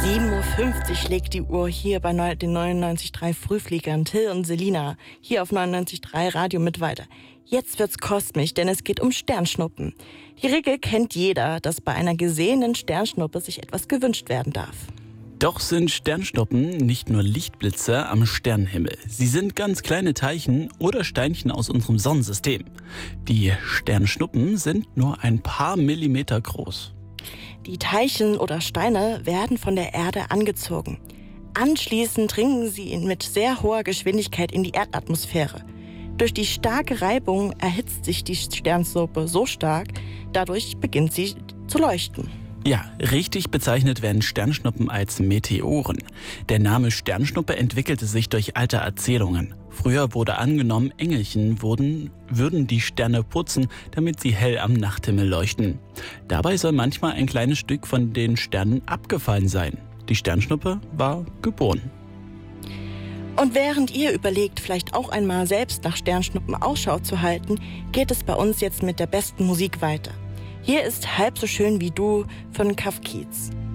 7:50 Uhr schlägt die Uhr hier bei den 99.3 Frühfliegern. Till und Selina hier auf 99.3 Radio mit weiter. Jetzt wird's kosmisch, denn es geht um Sternschnuppen. Die Regel kennt jeder, dass bei einer gesehenen Sternschnuppe sich etwas gewünscht werden darf. Doch sind Sternschnuppen nicht nur Lichtblitze am Sternenhimmel. Sie sind ganz kleine Teilchen oder Steinchen aus unserem Sonnensystem. Die Sternschnuppen sind nur ein paar Millimeter groß. Die Teilchen oder Steine werden von der Erde angezogen. Anschließend dringen sie mit sehr hoher Geschwindigkeit in die Erdatmosphäre. Durch die starke Reibung erhitzt sich die Sternschnuppe so stark, dadurch beginnt sie zu leuchten. Ja, richtig bezeichnet werden Sternschnuppen als Meteoren. Der Name Sternschnuppe entwickelte sich durch alte Erzählungen. Früher wurde angenommen, Engelchen würden die Sterne putzen, damit sie hell am Nachthimmel leuchten. Dabei soll manchmal ein kleines Stück von den Sternen abgefallen sein. Die Sternschnuppe war geboren. Und während ihr überlegt, vielleicht auch einmal selbst nach Sternschnuppen Ausschau zu halten, geht es bei uns jetzt mit der besten Musik weiter. Hier ist Halb so schön wie du von Kaf Kiez.